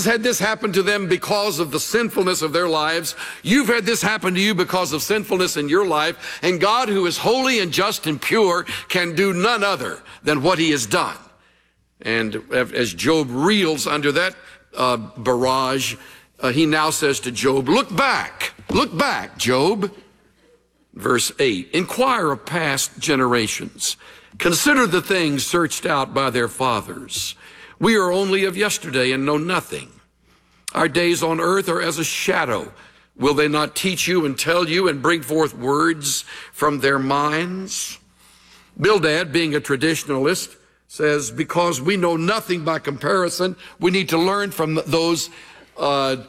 one's had this happen to them because of the sinfulness of their lives. You've had this happen to you because of sinfulness in your life. And God, who is holy and just and pure, can do none other than what he has done. And as Job reels under that barrage, he now says to Job, look back, Job. Verse 8, inquire of past generations. Consider the things searched out by their fathers. We are only of yesterday and know nothing. Our days on earth are as a shadow. Will they not teach you and tell you and bring forth words from their minds? Bildad, being a traditionalist, says, because we know nothing by comparison, we need to learn from those of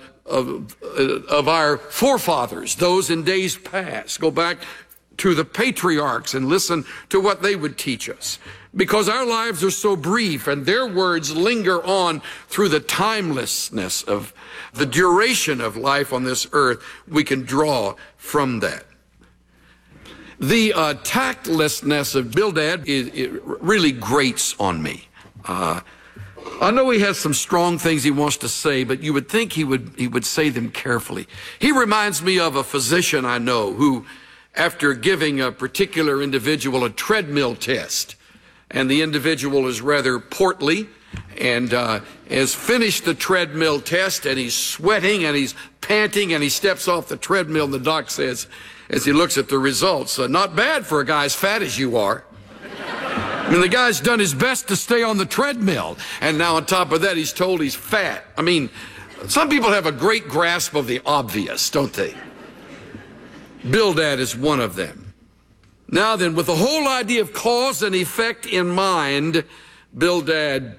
our forefathers, those in days past. Go back to the patriarchs and listen to what they would teach us. Because our lives are so brief and their words linger on through the timelessness of the duration of life on this earth, we can draw from that. The tactlessness of Bildad it really grates on me. I know he has some strong things he wants to say, but you would think he would say them carefully. He reminds me of a physician I know who, after giving a particular individual a treadmill test, and the individual is rather portly and has finished the treadmill test, and he's sweating and he's panting and he steps off the treadmill, and the doc says, as he looks at the results, not bad for a guy as fat as you are. I mean, the guy's done his best to stay on the treadmill, and now on top of that, he's told he's fat. I mean, some people have a great grasp of the obvious, don't they? Bildad is one of them. Now then, with the whole idea of cause and effect in mind, Bildad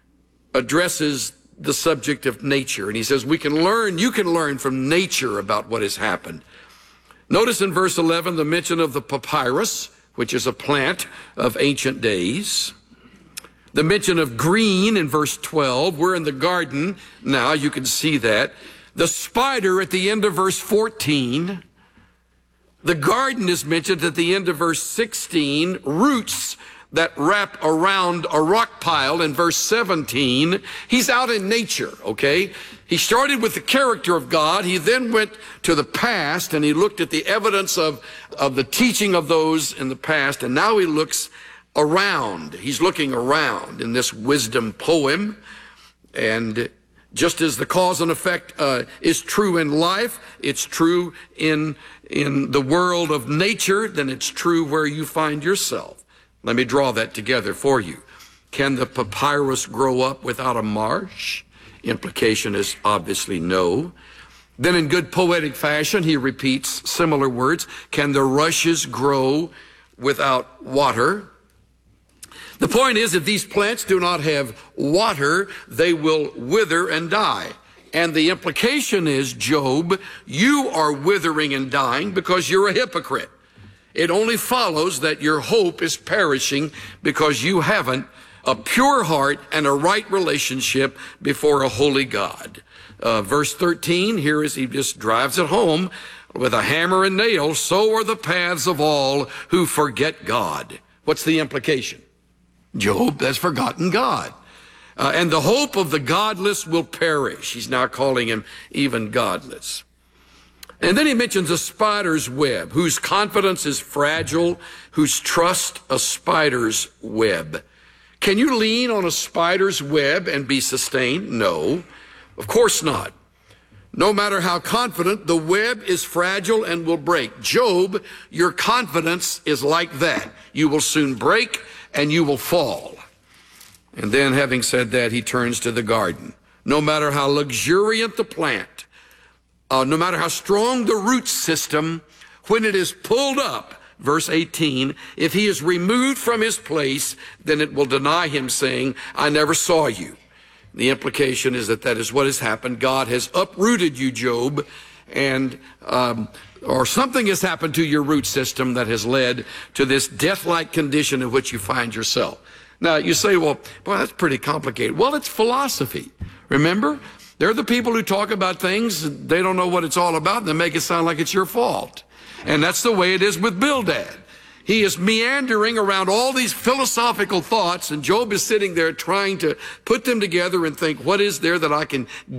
addresses the subject of nature, and he says, you can learn from nature about what has happened. Notice in verse 11 the mention of the papyrus, which is a plant of ancient days. The mention of green in verse 12. We're in the garden now, you can see that. The spider at the end of verse 14. The garden is mentioned at the end of verse 16. Roots that wrap around a rock pile in verse 17. He's out in nature, okay? He started with the character of God. He then went to the past and he looked at the evidence of the teaching of those in the past. And now he looks around. He's looking around in this wisdom poem. And just as the cause and effect is true in life, it's true in the world of nature, then it's true where you find yourself. Let me draw that together for you. Can the papyrus grow up without a marsh? Implication is obviously no. Then in good poetic fashion, he repeats similar words. Can the rushes grow without water? The point is, if these plants do not have water, they will wither and die. And the implication is, Job, you are withering and dying because you're a hypocrite. It only follows that your hope is perishing because you haven't a pure heart and a right relationship before a holy God. Verse 13, here is he just drives it home with a hammer and nail. So are the paths of all who forget God. What's the implication? Job has forgotten God. And the hope of the godless will perish. He's now calling him even godless. And then he mentions a spider's web, whose confidence is fragile, whose trust a spider's web. Can you lean on a spider's web and be sustained? No, of course not. No matter how confident, the web is fragile and will break. Job, your confidence is like that. You will soon break and you will fall. And then, having said that, he turns to the garden. No matter how luxuriant the plant, no matter how strong the root system, when it is pulled up, verse 18, if he is removed from his place, then it will deny him, saying, I never saw you. The implication is that is what has happened. God has uprooted you, Job, and or something has happened to your root system that has led to this death-like condition in which you find yourself. Now, you say, well, boy, that's pretty complicated. Well, it's philosophy. Remember? They're the people who talk about things, they don't know what it's all about, and they make it sound like it's your fault. And that's the way it is with Bildad. He is meandering around all these philosophical thoughts, and Job is sitting there trying to put them together and think, what is there that I can